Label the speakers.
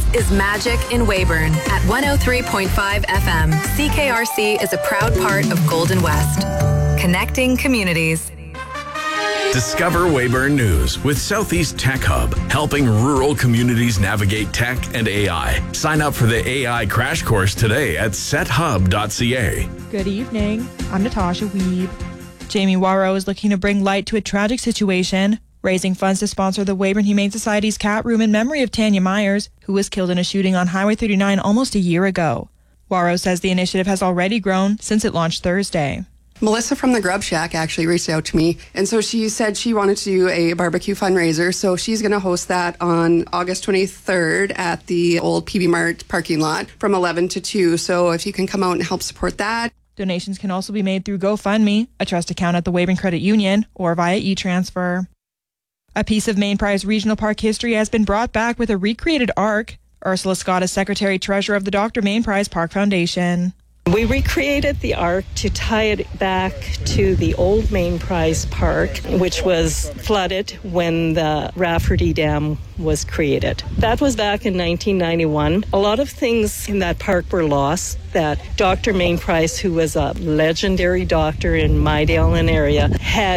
Speaker 1: is Magic in Weyburn at 103.5 FM. CKRC is a proud part of Golden West. Connecting communities.
Speaker 2: Discover Weyburn News with Southeast Tech Hub, helping rural communities navigate tech and AI. Sign up for the AI crash course today at sethub.ca.
Speaker 3: Good evening. I'm Natasha Weeb. Jamie Warrow is looking to bring light to a tragic situation, raising funds to sponsor the Weyburn Humane Society's cat room in memory of Tanya Myers, who was killed in a shooting on Highway 39 almost a year ago. Warrow says the initiative has already grown since it launched Thursday.
Speaker 4: Melissa from the Grub Shack actually reached out to me, and so she said she wanted to do a barbecue fundraiser, so she's going to host that on August 23rd at the old PB Mart parking lot from 11 to 2, so if you can come out and help support that.
Speaker 3: Donations can also be made through GoFundMe, a trust account at the Weyburn Credit Union, or via e-transfer. A piece of Main Prize Regional Park history has been brought back with a recreated ark. Ursula Scott is Secretary-Treasurer of the Dr. Main Prize Park Foundation.
Speaker 5: We recreated the ark to tie it back to the old Main Prize Park, which was flooded when the Rafferty Dam was created. That was back in 1991. A lot of things in that park were lost that Dr. Main Prize, who was a legendary doctor in Mydale area, had